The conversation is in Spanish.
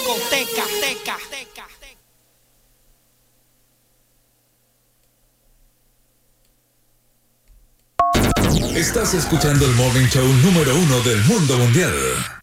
Estás escuchando el Morning Show número 1 del mundo mundial.